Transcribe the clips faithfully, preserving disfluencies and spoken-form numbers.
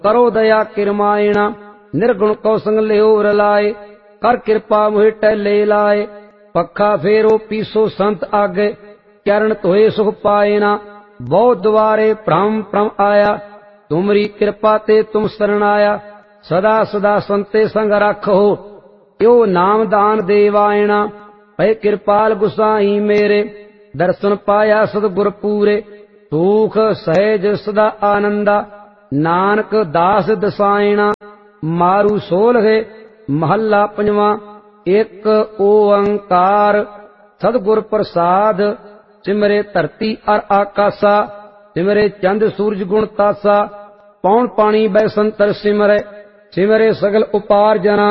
करो दया किरमायणा निर्गुण को संग लियो रलाए कर कृपा मुहे टहले लाए पखा फेरो पीसो संत आगे चरण तोए सुख पाएना बहुत द्वारे भ्रम भ्रम आया तुमरी कृपा ते तुम शरण आया सदा सदा संते संग रखो यो नाम दान देवायणा भय कृपाल गुसाई मेरे दर्शन पाया सतगुर पूरे सुख सहज सदा आनंदा नानक दास दसायणा मारू सोलहे महला पंजवा एक ओंकार सतगुर प्रसाद सिमरे धरती और आकाशा सिमरे चंद सूरज गुण तासा पौन पानी बैसंतर सिमरे सिमरे सगल उपार्जना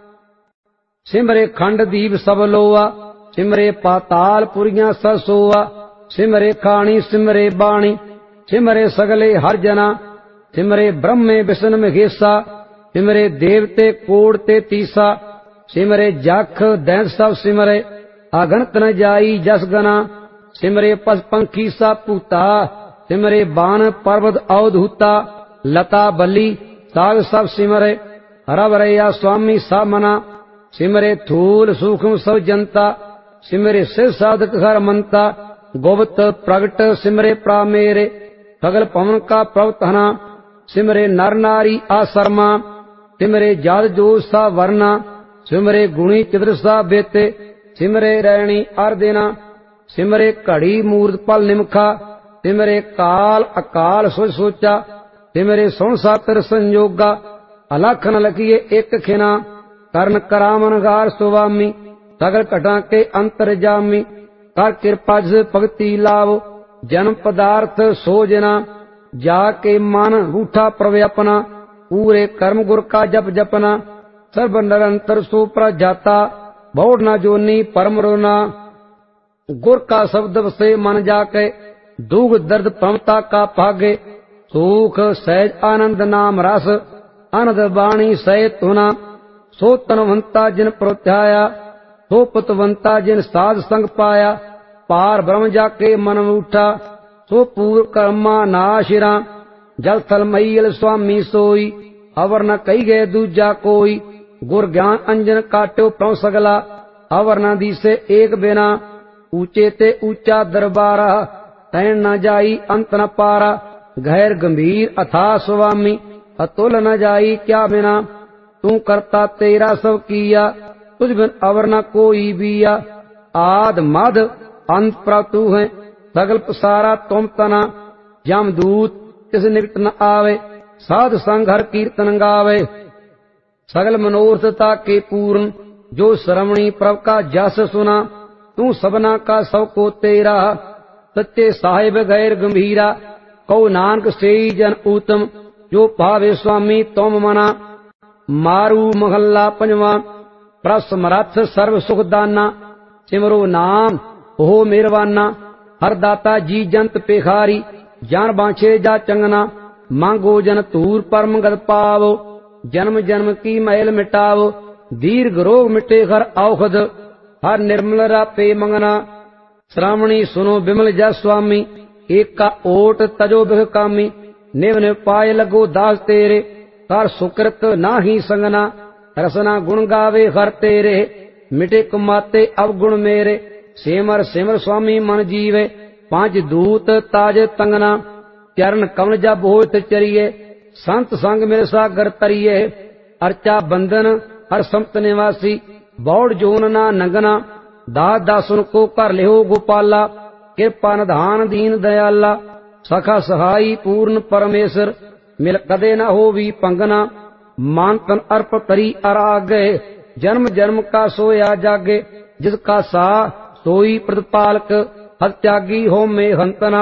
सिमरे खंड दीप सब लोआ सिमरे पाताल पुरियां ससोआ सिमरे खाणी सिमरे बाणी सिमरे सगले हर जना सिमरे ब्रह्मे विष्णु महेशा सिमरे देवते कोड़ ते तीसा सिमरे जख दैन सब सिमरे अगणत न जाई जस गना सिमरे पस पंखी सा पूता सिमरे बाण पर्वत अवधूता लता बली साग सब सिमरे हरवरया स्वामी सा मना सिमरे थूल सूक्ष्म सब जनता सिमरे सिर साधक हर मंता गुप्त प्रगट सिमरे प्रा मेरे सगल पवन का प्रवतना सिमरे नर नारी आसरमा सिमरे जात जोश सा वर्णा सिमरे गुणी चित्र सा बेते सिमरे रैणी अर्देना सिमरे घड़ी मूर्त पल निमखा सिमरे काल अकाल सोच सोचा सिमरे सुन सातर संजोगा अलख न लखिए एक खिना करण करामन गार सुवामी सगल घटा के अंतर जामी कर कृपा जिस भगति लाव जन्म पदार्थ सोजना जाके मन रूठा प्रव्यपना पूरे कर्म गुर का जप जपना सर्व निरंतर सुप्र जाता बहुड़ न जोनी परम रोना गुर का शब्द से मन जाके दुख दर्द प्रमता का भागे सुख सहज आनंद नाम रस आनंद वाणी सहित होना सो तनवंता जिन प्रोत्याया सो पुतवंता जिन साध संग पाया पार ब्रह्म जाके मन उठा सो पूर्व कर्मा नाशिरा जल थल मईल स्वामी सोई अवर न कही गए दूजा कोई गुर ज्ञान अंजन काट्यो प्रभ सगला अवर न दिसे एक बिना ऊंचे ते ऊंचा दरबारा तैन न जाई अंत न पारा गहर गंभीर अथा स्वामी अतुल न जाई क्या बिना तू करता तेरा सब किया तुझ बिन अवर न कोई बिया आद मद अंत प्रभु तू है सगल पसारा तुम तना यमदूत तिस निकट न आवे साध संग हर कीर्तन गावे सगल मनोरथता के पूर्ण जो श्रवणी प्रभ का जस सुना तू सबना का सब को तेरा सच्चे साहिब गैर गंभीरा कौ नानक से जन उत्तम जो भावे स्वामी तुम मना मारू महल्ला पंजवा प्रसमरथ सर्व सुख दाना सिमरो नाम हो मेरवाना हर दाता जी जंत पेखारी जान बांछे जा चंगना मांगो जन तूर परम गद पावो जन्म जन्म की मैल मिटावो दीर्घ रोग मिटे हर औखद हर निर्मल रापे मंगना श्रावणी सुनो बिमल जस स्वामी एक का ओट तजो बिख कामी निव निव पाए लगो दास तेरे कर सुकृत नाही संगना रसना गुण गावे हर तेरे मिटे कुमाते अवगुण मेरे सिमर सिमर स्वामी मन जीवे पांच दूत ताज तंगना चरण कमल जब होत चरिए संत संग मेरे सागर तरिए अर्चा बंधन हर संत निवासी बौड़ जोन ना नंगना दास दासुन को कर लिहो गोपाला कृपा निधान दीन दयाला सखा सहाई पूर्ण परमेश्वर मिल कदे न हो भी पंगना मान तन अर्प तरी अरागे जन्म जन्म का सोया जागे जिसका सा सोई प्रतिपालक हत्यागी हो में हंतना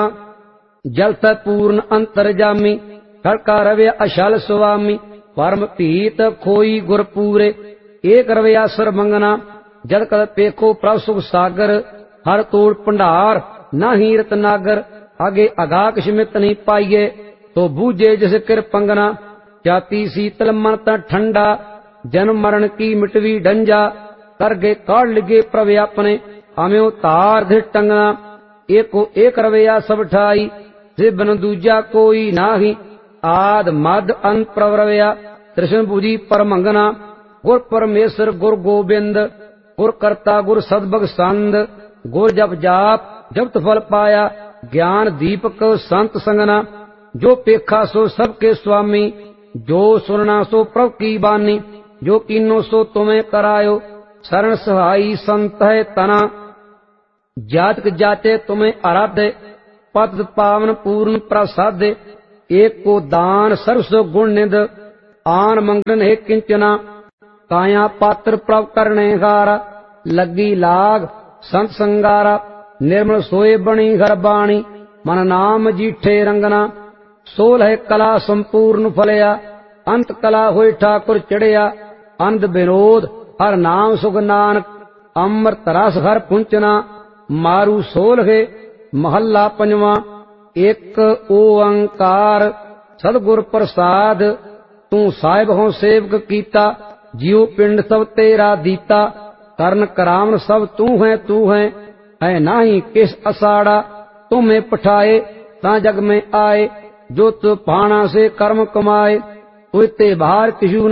जल पूर्ण अंतर्जामी खड़का रवे अशल स्वामी परम पीत खोई गुर पूरे एक रवया सर मंगना जल कद पेखो प्रभ सुख सागर हर तोड़ भंडार न ही रतनागर आगे अगाक शिमित नहीं पाइये तो बूझे जिस किर पंगना जाति शीतल मन त ठंडा जन्म मरण की मिटवी डंजा कर गे काढ़ लिगे प्रभ अपने हमें तार धिर टंगना एको एक रवैया सब ठाई से बन दूजा कोई नाही आद मद अंत प्रवरव्या त्रिशन पूजी परमंगना गुर परमेश्वर गुर गोबिंद गुर करता गुर सदबग संद गुर जप जाप जपत फल पाया ज्ञान दीपक संत संगना जो पेखा सो सबके स्वामी जो सुनना सो प्रभ की बानी जो कीनो सो तुम्हें करायो शरण सहाई संत है तना जातक जाचे तुम्हें आराध्य पद पावन पूर्ण प्रसाद एक को दान सर्वस गुण निध आन मंगन है किंचना काया पात्र प्रभ करने गारा लगी लाग संत संगारा निर्मल सोए बणी घर बाणी मन नाम जीठे रंगना सोल है कला संपूर्ण फलया अंत कला होई ठाकुर चढ़िया अंध विनोद हर नाम सुख नानक अमृत रस हर पुंचना मारू सोल है महला पंजवा एक ओंकार सदगुर प्रसाद तू साहिब हो सेवक कीता जीव पिंड सब तेरा दीता करण करावन सब तू है तू है है नाही किस असाड़ा तुम्हें पठाए ता जग में आए जो तू पाना से कर्म कमाए तुझते बाहर किशु